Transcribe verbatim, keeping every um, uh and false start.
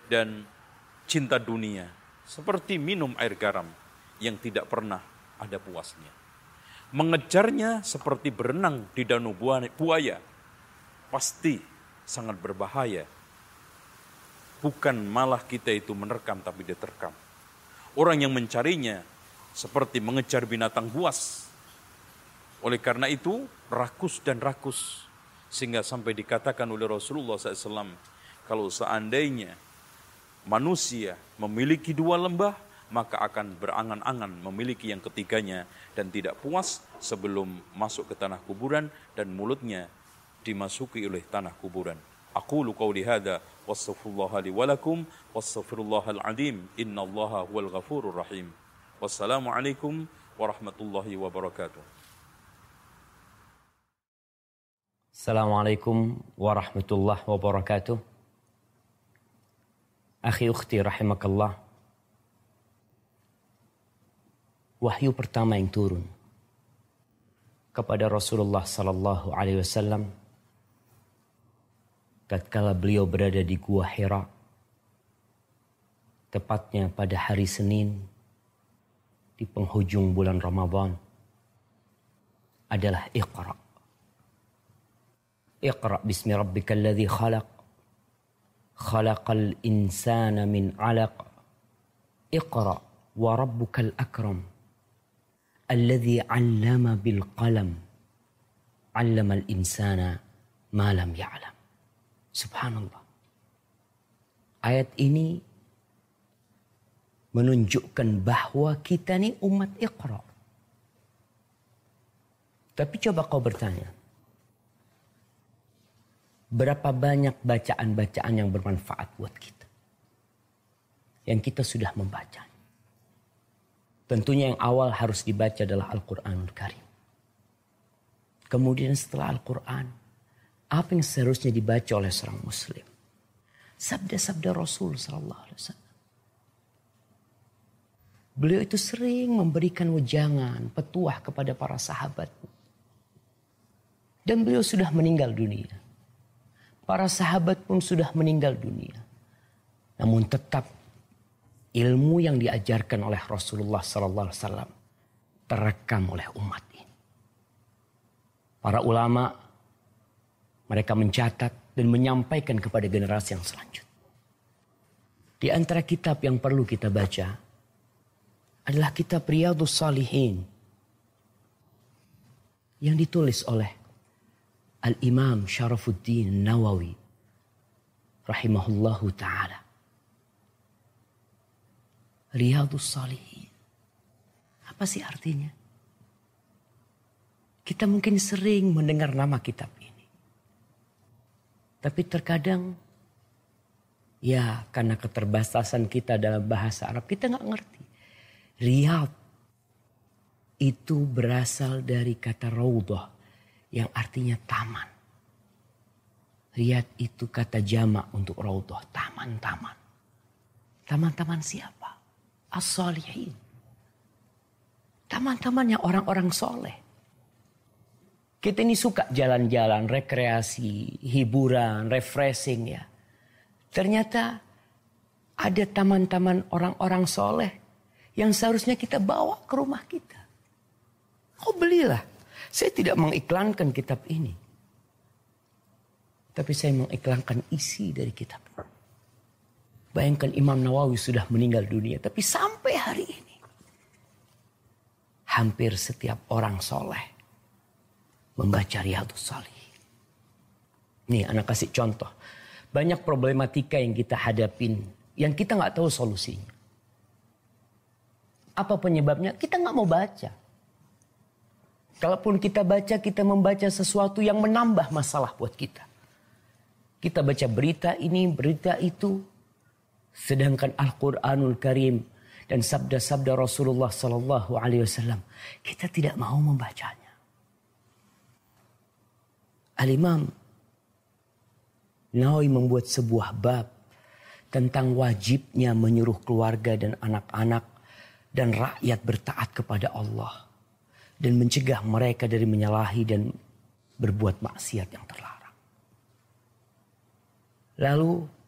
dan cinta dunia seperti minum air garam yang tidak pernah ada puasnya. Mengejarnya seperti berenang di danau buaya, pasti sangat berbahaya. Bukan malah kita itu menerkam tapi diterkam. Orang yang mencarinya seperti mengejar binatang buas. Oleh karena itu rakus dan rakus. Sehingga sampai dikatakan oleh Rasulullah shallallahu alaihi wasallam, kalau seandainya manusia memiliki dua lembah, maka akan berangan-angan memiliki yang ketiganya dan tidak puas sebelum masuk ke tanah kuburan dan mulutnya dimasuki oleh tanah kuburan. Aqulu qawli hadza wastaghfirullaha li wa lakum wastaghfirullahal azim innallaha huwal ghafurur rahim. Wassalamu alaikum warahmatullahi wabarakatuh. Assalamualaikum warahmatullahi wabarakatuh. Akhi ukhti rahimakallah. Wahyu pertama yang turun kepada Rasulullah sallallahu alaihi wasallam tatkala beliau berada di Gua Hira, tepatnya pada hari Senin di penghujung bulan Ramadan, adalah Iqra. Iqra bismi rabbikal ladzi khalaq, khalaqal insana min 'alaq, Iqra wa rabbukal akram, alladzi 'allama bil qalam, 'allamal insana ma lam ya'lam. Subhanallah. Ayat ini menunjukkan bahwa kita ini umat Iqra. Tapi coba kau bertanya, berapa banyak bacaan-bacaan yang bermanfaat buat kita? Yang kita sudah membaca. Tentunya yang awal harus dibaca adalah Al-Quranul Karim. Kemudian setelah Al-Quran, apa yang seharusnya dibaca oleh seorang muslim? Sabda-sabda Rasul sallallahu alaihi wasallam. Beliau itu sering memberikan wejangan, petuah kepada para sahabat. Dan beliau sudah meninggal dunia. Para sahabat pun sudah meninggal dunia. Namun tetap ilmu yang diajarkan oleh Rasulullah sallallahu alaihi wasallam terekam oleh umat ini. Para ulama, mereka mencatat dan menyampaikan kepada generasi yang selanjutnya. Di antara kitab yang perlu kita baca adalah kitab Riyadhus Shalihin yang ditulis oleh Al-Imam Syarafuddin Nawawi rahimahullahu ta'ala. Riyadhus Shalihin. Apa sih artinya? Kita mungkin sering mendengar nama kitab ini. Tapi terkadang, ya karena keterbatasan kita dalam bahasa Arab, kita nggak ngerti. Riyadh itu berasal dari kata raudhah yang artinya taman. Riyadh itu kata jamak untuk raudhah, taman-taman. Taman-taman siapa? As-Shalihin. Taman-tamannya orang-orang soleh. Kita ini suka jalan-jalan, rekreasi, hiburan, refreshing ya. Ternyata ada taman-taman orang-orang soleh yang seharusnya kita bawa ke rumah kita. Oh belilah. Saya tidak mengiklankan kitab ini. Tapi saya mengiklankan isi dari kitab. Bayangkan Imam Nawawi sudah meninggal dunia. Tapi sampai hari ini. Hampir setiap orang soleh membaca Riyadhus Shalihin. Nih anak kasih contoh. Banyak problematika yang kita hadapin. Yang kita gak tahu solusinya. Apa penyebabnya? Kita gak mau baca. Kalaupun kita baca, kita membaca sesuatu yang menambah masalah buat kita. Kita baca berita ini, berita itu. Sedangkan Al-Quranul Karim dan sabda-sabda Rasulullah sallallahu alaihi wasallam, kita tidak mau membacanya. Al-Imam Nawawi membuat sebuah bab tentang wajibnya menyuruh keluarga dan anak-anak dan rakyat bertaat kepada Allah. Dan mencegah mereka dari menyalahi dan berbuat maksiat yang terlarang. Lalu